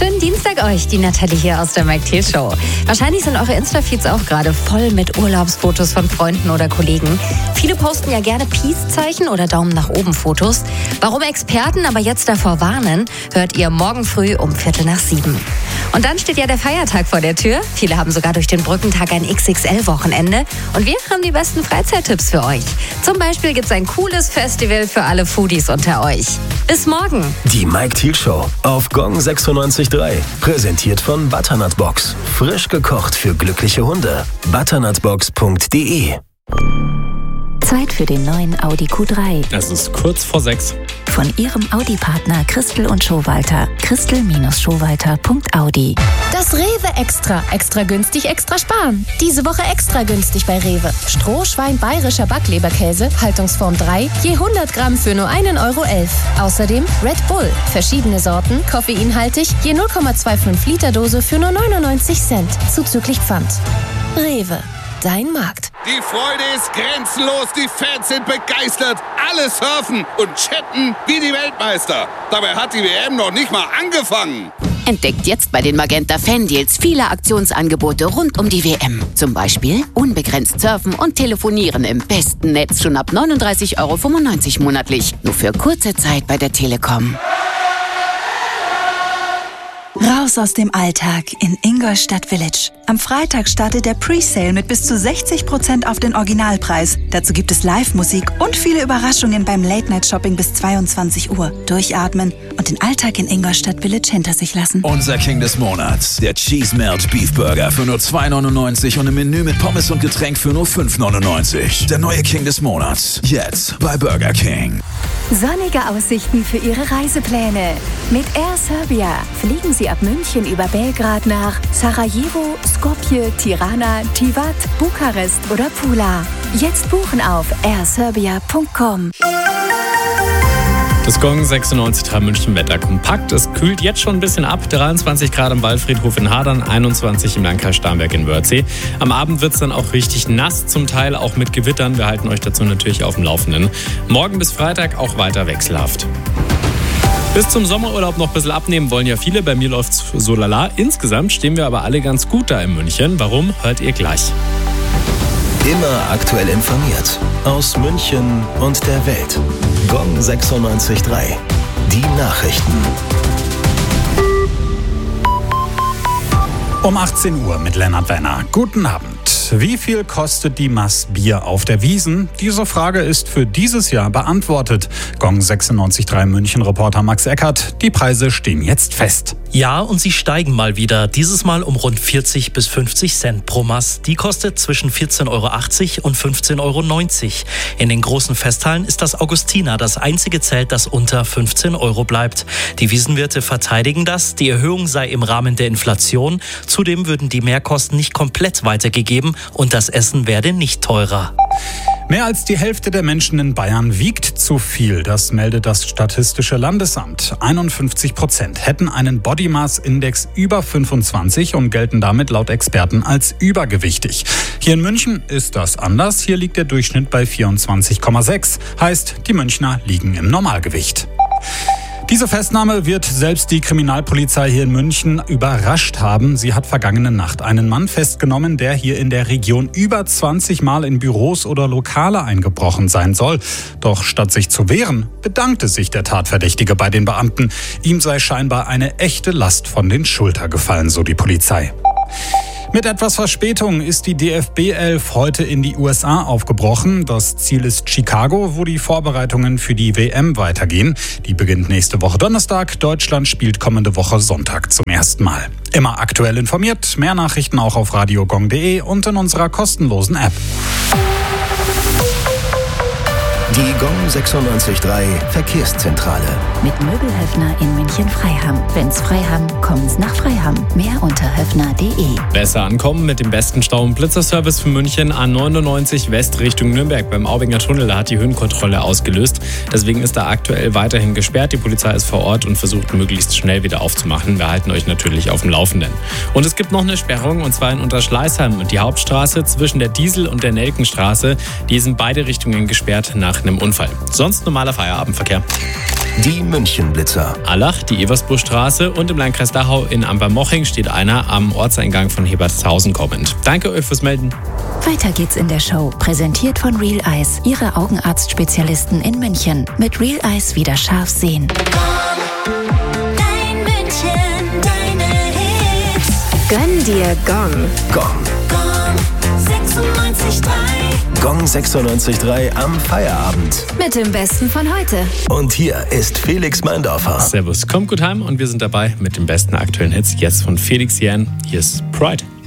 Schönen Dienstag euch, die Nathalie hier aus der Mike Thiel Show. Wahrscheinlich sind eure Insta-Feeds auch gerade voll mit Urlaubsfotos von Freunden oder Kollegen. Viele posten ja gerne Peace-Zeichen oder Daumen nach oben Fotos. Warum Experten aber jetzt davor warnen, hört ihr morgen früh um 6:45. Und dann steht ja der Feiertag vor der Tür. Viele haben sogar durch den Brückentag ein XXL-Wochenende. Und wir haben die besten Freizeittipps für euch. Zum Beispiel gibt es ein cooles Festival für alle Foodies unter euch. Bis morgen. Die Mike Thiel Show auf Gong 96.3. Präsentiert von Butternut Box. Frisch gekocht für glückliche Hunde. butternutbox.de. Zeit für den neuen Audi Q3. Es ist kurz vor 6. Von Ihrem Audi-Partner Christel und Schowalter. Christel-Schowalter.audi. Das Rewe Extra. Extra günstig, extra sparen. Diese Woche extra günstig bei Rewe. Strohschwein bayerischer Backleberkäse, Haltungsform 3, je 100 Gramm für nur 1,11 €. Außerdem Red Bull. Verschiedene Sorten, koffeinhaltig, je 0,25 Liter Dose für nur 99 Cent. Zuzüglich Pfand. Rewe. Dein Markt. Die Freude ist grenzenlos, die Fans sind begeistert. Alle surfen und chatten wie die Weltmeister. Dabei hat die WM noch nicht mal angefangen. Entdeckt jetzt bei den Magenta Fan-Deals viele Aktionsangebote rund um die WM. Zum Beispiel unbegrenzt surfen und telefonieren im besten Netz schon ab 39,95 € monatlich. Nur für kurze Zeit bei der Telekom. Raus aus dem Alltag in Ingolstadt Village. Am Freitag startet der Presale mit bis zu 60% auf den Originalpreis. Dazu gibt es Live-Musik und viele Überraschungen beim Late-Night-Shopping bis 22 Uhr. Durchatmen und den Alltag in Ingolstadt Village hinter sich lassen. Unser King des Monats, der Cheese Melt Beef Burger für nur 2,99 € und ein Menü mit Pommes und Getränk für nur 5,99 €. Der neue King des Monats, jetzt bei Burger King. Sonnige Aussichten für Ihre Reisepläne. Mit Air Serbia fliegen Sie ab München über Belgrad nach Sarajevo, Skopje, Tirana, Tivat, Bukarest oder Pula. Jetzt buchen auf airserbia.com. Das Gong 96.3 München Wetter kompakt. Es kühlt jetzt schon ein bisschen ab. 23 Grad am Waldfriedhof in Hadern, 21 im Landkreis Starnberg in Wörthsee. Am Abend wird es dann auch richtig nass, zum Teil auch mit Gewittern. Wir halten euch dazu natürlich auf dem Laufenden. Morgen bis Freitag auch weiter wechselhaft. Bis zum Sommerurlaub noch ein bisschen abnehmen wollen ja viele. Bei mir läuft's so lala. Insgesamt stehen wir aber alle ganz gut da in München. Warum, hört ihr gleich. Immer aktuell informiert. Aus München und der Welt. Gong 96.3. Die Nachrichten. Um 18 Uhr mit Lennart Wenner. Guten Abend. Wie viel kostet die Maß Bier auf der Wiesn? Diese Frage ist für dieses Jahr beantwortet. Gong 96.3 München-Reporter Max Eckert. Die Preise stehen jetzt fest. Ja, und sie steigen mal wieder. Dieses Mal um rund 40 bis 50 Cent pro Maß. Die kostet zwischen 14,80 € und 15,90 €. In den großen Festhallen ist das Augustiner das einzige Zelt, das unter 15 € bleibt. Die Wiesnwirte verteidigen das. Die Erhöhung sei im Rahmen der Inflation. Zudem würden die Mehrkosten nicht komplett weitergegeben und das Essen werde nicht teurer. Mehr als die Hälfte der Menschen in Bayern wiegt zu viel. Das meldet das Statistische Landesamt. 51% hätten einen Body Mass Index über 25 und gelten damit laut Experten als übergewichtig. Hier in München ist das anders. Hier liegt der Durchschnitt bei 24,6. Heißt, die Münchner liegen im Normalgewicht. Diese Festnahme wird selbst die Kriminalpolizei hier in München überrascht haben. Sie hat vergangene Nacht einen Mann festgenommen, der hier in der Region über 20 Mal in Büros oder Lokale eingebrochen sein soll. Doch statt sich zu wehren, bedankte sich der Tatverdächtige bei den Beamten. Ihm sei scheinbar eine echte Last von den Schultern gefallen, so die Polizei. Mit etwas Verspätung ist die DFB-11 heute in die USA aufgebrochen. Das Ziel ist Chicago, wo die Vorbereitungen für die WM weitergehen. Die beginnt nächste Woche Donnerstag. Deutschland spielt kommende Woche Sonntag zum ersten Mal. Immer aktuell informiert. Mehr Nachrichten auch auf radiogong.de und in unserer kostenlosen App. Die Gong 96.3 Verkehrszentrale. Mit Möbelhöfner in München-Freiham. Wenn's Freiham, kommen's nach Freiham. Mehr unter höfner.de. Besser ankommen mit dem besten Stau- und Blitzerservice für München. A99 West Richtung Nürnberg beim Aubinger Tunnel. Da hat die Höhenkontrolle ausgelöst. Deswegen ist da aktuell weiterhin gesperrt. Die Polizei ist vor Ort und versucht möglichst schnell wieder aufzumachen. Wir halten euch natürlich auf dem Laufenden. Und es gibt noch eine Sperrung, und zwar in Unterschleißheim. Die Hauptstraße zwischen der Diesel- und der Nelkenstraße. Die sind beide Richtungen gesperrt nach einem Unfall. Sonst normaler Feierabendverkehr. Die München-Blitzer. Allach, die Eversburgstraße und im Landkreis Dachau in Ambermoching steht einer am Ortseingang von Hebertshausen kommend. Danke euch fürs Melden. Weiter geht's in der Show. Präsentiert von Real Eyes, Ihre Augenarztspezialisten in München. Mit Real Eyes wieder scharf sehen. Dein München, deine Hits. Gönn dir Gong. Gong. Gong 96.3. Gong 96.3 am Feierabend. Mit dem Besten von heute. Und hier ist Felix Meindorfer. Servus, kommt gut heim und wir sind dabei mit den besten aktuellen Hits. Jetzt von Felix Jähn. Hier ist Pride.